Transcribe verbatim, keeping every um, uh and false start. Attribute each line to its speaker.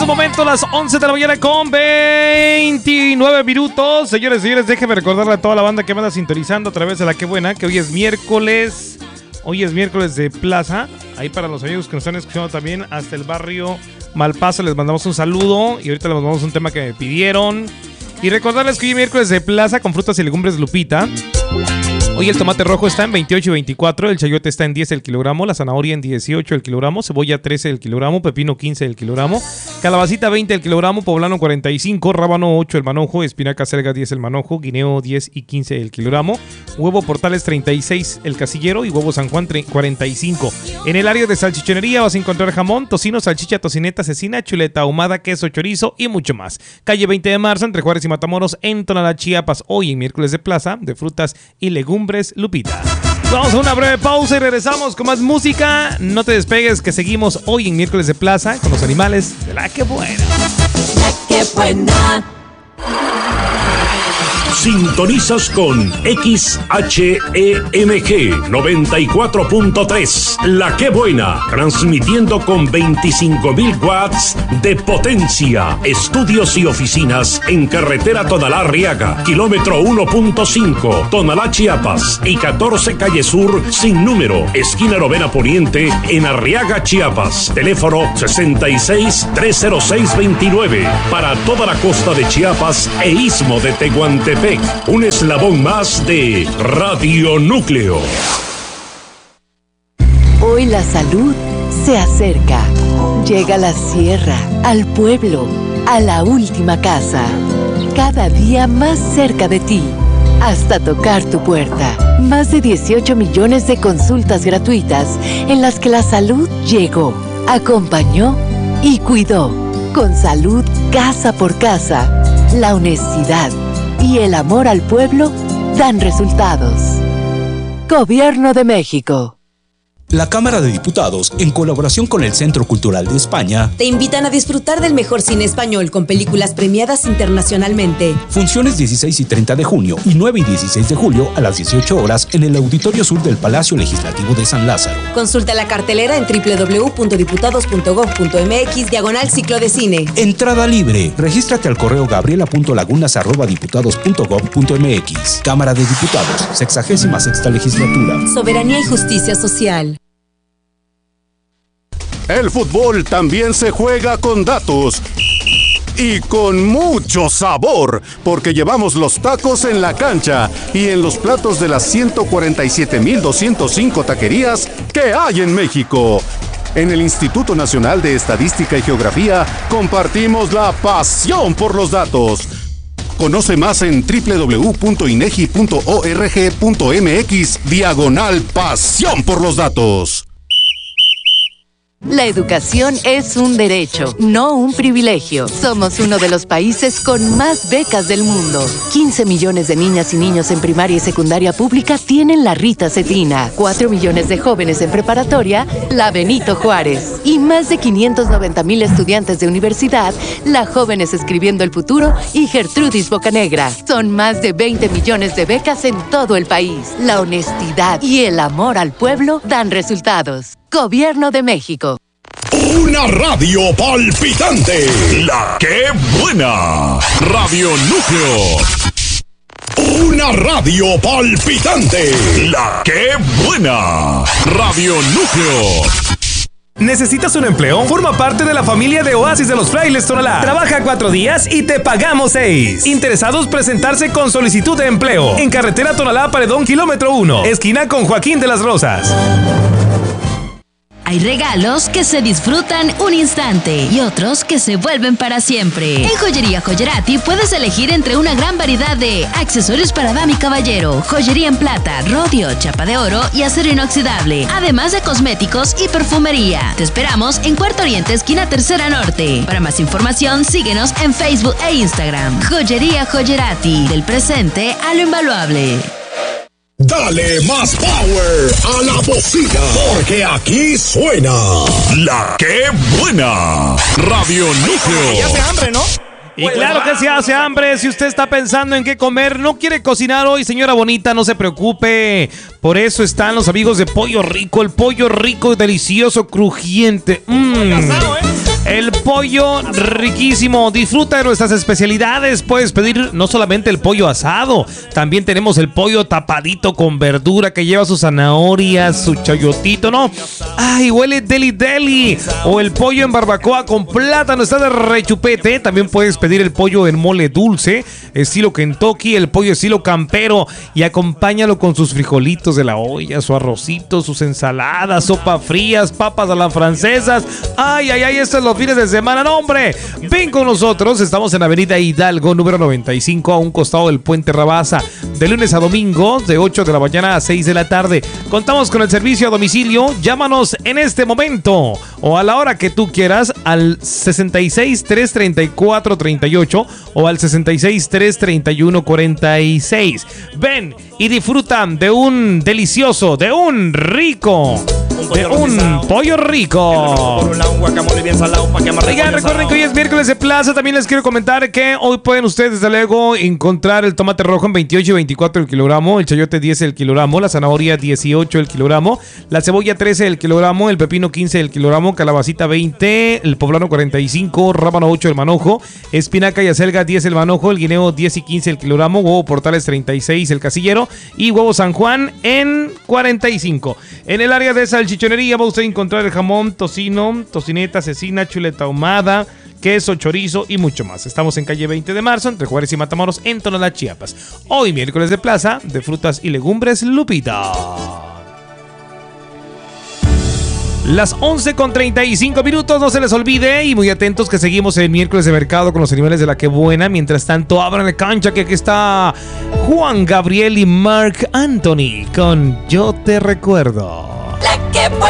Speaker 1: este momento las once de la mañana con veintinueve minutos. Señores y señores, déjenme recordarle a toda la banda que me anda sintonizando a través de La Qué Buena, que hoy es miércoles. Hoy es miércoles de Plaza. Ahí para los amigos que nos están escuchando también hasta el barrio Malpaso les mandamos un saludo. Y ahorita les mandamos un tema que me pidieron. Y recordarles que hoy es miércoles de Plaza con frutas y legumbres Lupita. Hoy el tomate rojo está en veintiocho y veinticuatro, el chayote está en diez el kilogramo, la zanahoria en dieciocho el kilogramo, cebolla trece el kilogramo, pepino quince el kilogramo, calabacita veinte el kilogramo, poblano cuarenta y cinco, rábano ocho el manojo, espinaca selga diez el manojo, guineo diez y quince el kilogramo, huevo Portales treinta y seis el casillero y huevo San Juan cuarenta y cinco. En el área de salchichonería vas a encontrar jamón, tocino, salchicha, tocineta, cecina, chuleta ahumada, queso, chorizo y mucho más. Calle veinte de marzo entre Juárez y Matamoros en Tonalá, Chiapas, hoy en miércoles de Plaza de frutas y legumbres Lupita. Vamos a una breve pausa y regresamos con más música. No te despegues, que seguimos hoy en miércoles de Plaza con los animales de La Qué Buena.
Speaker 2: La Qué Buena.
Speaker 3: Sintonizas con X H E M G noventa y cuatro punto tres, La Qué Buena, transmitiendo con veinticinco mil watts de potencia. Estudios y oficinas en carretera Tonalá-Arriaga, kilómetro uno punto cinco, Tonalá, Chiapas, y catorce calle Sur sin número, esquina Novena Poniente, en Arriaga, Chiapas. Teléfono sesenta y seis, trescientos seis veintinueve, para toda la costa de Chiapas e istmo de Tehuantepec. Un eslabón más de Radio Núcleo.
Speaker 4: Hoy la salud se acerca. Llega a la sierra, al pueblo, a la última casa. Cada día más cerca de ti, hasta tocar tu puerta. Más de dieciocho millones de consultas gratuitas en las que la salud llegó, acompañó y cuidó. Con salud casa por casa, la honestidad y el amor al pueblo dan resultados. Gobierno de México.
Speaker 5: La Cámara de Diputados, en colaboración con el Centro Cultural de España,
Speaker 6: te invitan a disfrutar del mejor cine español con películas premiadas internacionalmente.
Speaker 5: Funciones dieciséis y treinta de junio y nueve y dieciséis de julio a las dieciocho horas en el Auditorio Sur del Palacio Legislativo de San Lázaro.
Speaker 6: Consulta la cartelera en doble u doble u doble u punto diputados punto gob punto eme equis diagonal ciclo de cine.
Speaker 5: Entrada libre. Regístrate al correo gabriela punto lagunas arroba diputados punto gob punto eme equis. Cámara de Diputados, sexagésima sexta legislatura.
Speaker 6: Soberanía y justicia social.
Speaker 7: El fútbol también se juega con datos y con mucho sabor, porque llevamos los tacos en la cancha y en los platos de las ciento cuarenta y siete mil doscientos cinco taquerías que hay en México. En el Instituto Nacional de Estadística y Geografía compartimos la pasión por los datos. Conoce más en doble u doble u doble u punto inegi punto org punto eme equis diagonal pasión por los datos.
Speaker 4: La educación es un derecho, no un privilegio. Somos uno de los países con más becas del mundo. quince millones de niñas y niños en primaria y secundaria pública tienen la Rita Cetina. cuatro millones de jóvenes en preparatoria, la Benito Juárez. Y más de quinientos noventa mil estudiantes de universidad, la Jóvenes Escribiendo el Futuro y Gertrudis Bocanegra. Son más de veinte millones de becas en todo el país. La honestidad y el amor al pueblo dan resultados. Gobierno de México.
Speaker 3: Una radio palpitante. La Qué Buena. Radio Núcleo. Una radio palpitante. La Qué Buena. Radio Núcleo.
Speaker 8: ¿Necesitas un empleo? Forma parte de la familia de Oasis de los Frailes Tonalá. Trabaja cuatro días y te pagamos seis. Interesados presentarse con solicitud de empleo. En carretera Tonalá Paredón, kilómetro uno. Esquina con Joaquín de las Rosas.
Speaker 9: Hay regalos que se disfrutan un instante y otros que se vuelven para siempre. En Joyería Joyerati puedes elegir entre una gran variedad de accesorios para dama y caballero, joyería en plata, rodio, chapa de oro y acero inoxidable, además de cosméticos y perfumería. Te esperamos en Cuarto Oriente, esquina Tercera Norte. Para más información, síguenos en Facebook e Instagram. Joyería Joyerati, del presente a lo invaluable.
Speaker 3: Dale más power a la bocina, porque aquí suena La Qué Buena. Radio Núcleo.
Speaker 1: Y hace hambre, ¿no? Y claro que se hace hambre. Si usted está pensando en qué comer, no quiere cocinar hoy, señora bonita, no se preocupe. Por eso están los amigos de Pollo Rico. El pollo rico, delicioso, crujiente. Mm. El pollo riquísimo. Disfruta de nuestras especialidades. Puedes pedir no solamente el pollo asado, también tenemos el pollo tapadito con verdura que lleva sus zanahorias, su chayotito, ¿no? ¡Ay, huele deli deli! O el pollo en barbacoa con plátano, está de rechupete. También puedes pedir el pollo en mole dulce, estilo Kentucky, el pollo estilo campero, y acompáñalo con sus frijolitos de la olla, su arrocito, sus ensaladas, sopa frías, papas a las francesas. ¡Ay, ay, ay! Estos es los fines de semana, ¡no, hombre! Ven con nosotros, estamos en Avenida Hidalgo, número noventa y cinco, a un costado del Puente Rabasa, de lunes a domingo, de ocho de la mañana a seis de la tarde. Contamos con el servicio a domicilio. Llámanos en este momento o a la hora que tú quieras al sesenta y seis, trescientos treinta y cuatro, treinta y ocho o al sesenta y seis, trescientos treinta y uno, cuarenta y seis. Ven y disfrutan de un delicioso, de un rico, de un pollo rico. Oigan, recuerden que hoy es miércoles de plaza. También les quiero comentar que hoy pueden ustedes desde luego encontrar el tomate rojo en veintiocho y veinticuatro el kilogramo, el chayote diez el kilogramo, la zanahoria dieciocho el kilogramo, la cebolla trece el kilogramo, el pepino quince el kilogramo, calabacita veinte, el poblano cuarenta y cinco, rábano ocho el manojo, espinaca y acelga diez el manojo, el guineo diez y quince el kilogramo, huevo portales treinta y seis el casillero y huevo San Juan en cuarenta y cinco. En el área de salchichonería va usted a encontrar el jamón, tocino, tocineta, cecina, chuleta ahumada, queso, chorizo y mucho más. Estamos en calle veinte de marzo, entre Juárez y Matamoros, en Tonalá, Chiapas. Hoy miércoles de plaza de frutas y legumbres Lupita. Las once con treinta y cinco minutos, no se les olvide y muy atentos que seguimos el miércoles de mercado con los animales de la que buena. Mientras tanto, abran la cancha que aquí está Juan Gabriel y Marc Anthony con Yo Te Recuerdo.
Speaker 2: La